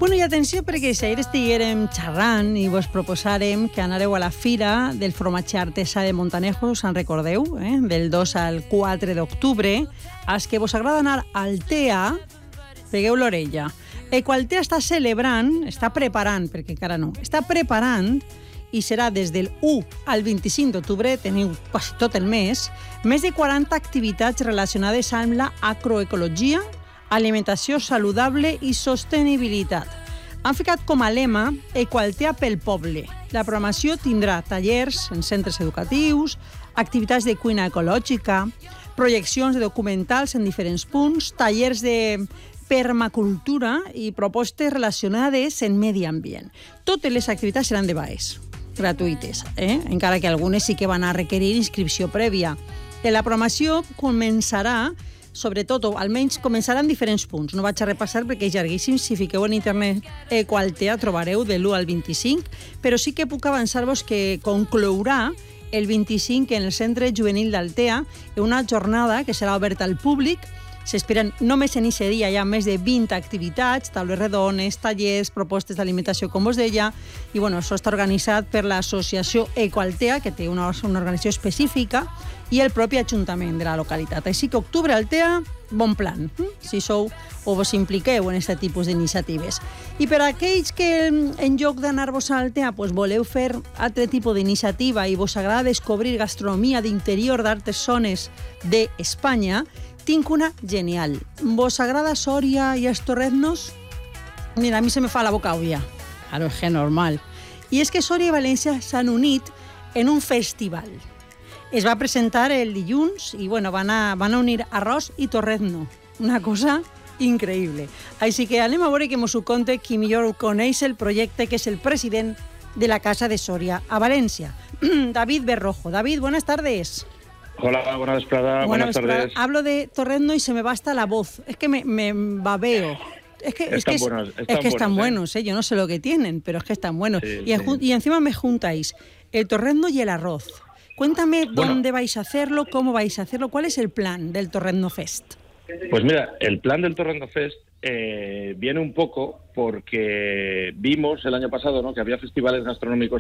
Bueno, i atenció, perquè si ahir estiguérem xerrant i vos proposàrem que anàreu a la fira del formatge artesà de Montanejo, se'n recordeu, del 2 al 4 d'octubre, als que vos agrada anar al TEA, pegueu l'orella. Equaltea està celebrant, està preparant, perquè encara no, està preparant, i serà des del 1 al 25 d'octubre, teniu quasi tot el mes, més de 40 activitats relacionades amb la agroecologia, alimentació saludable i sostenibilitat. Han ficat com a lema Equaltea pel poble. La programació tindrà tallers en centres educatius, activitats de cuina ecològica, projeccions de documentals en diferents punts, tallers de permacultura i propostes relacionades en medi ambient. Totes les activitats seran de baix, gratuïtes, encara que algunes sí que van a requerir inscripció prèvia. La programació començarà, sobretot, o almenys començarà en diferents punts. No vaig a repassar perquè és llarguíssim. Si fiqueu en internet Equaltea trobareu de l'1 al 25, però sí que puc avançar-vos que conclourà el 25 en el Centre Juvenil d'Altea, una jornada que serà oberta al públic. S'esperen només en aquest dia hi ha més de 20 activitats, taules redones, tallers, propostes d'alimentació, com us deia, i això està organitzat per l'associació Equaltea, que té una organització específica, i el propi ajuntament de la localitat. Així que octubre Altea, bon plan, si sou o vos impliqueu en aquest tipus d'iniciatives. I per a aquells que en lloc d'anar-vos a Altea voleu fer altre tipus d'iniciativa i vos agrada descobrir gastronomia d'interior d'altres zones d'Espanya, tinc una genial. ¿Vos agrada Soria y els torreznos? Mira, a mi se me fa la boca olla. Claro, és que normal. I és que Soria i València s'han unit en un festival. Es va presentar el dilluns i van a unir arròs i torrezno. Una cosa increïble. Així que anem a veure que mos ho conte qui millor coneix el projecte, que és el president de la Casa de Soria a València, David Berrojo. David, buenas tardes. Hola, buenas tardes. Hablo de torrezno y se me va hasta la voz. Es que me babeo. Es que están buenos, yo no sé lo que tienen, pero es que están buenos. Sí, y encima me juntáis el torrezno y el arroz. Cuéntame dónde vais a hacerlo, cómo vais a hacerlo, cuál es el plan del Torrezno Fest. Pues mira, el plan del Torrezno Fest viene un poco porque vimos el año pasado, ¿no?, que había festivales gastronómicos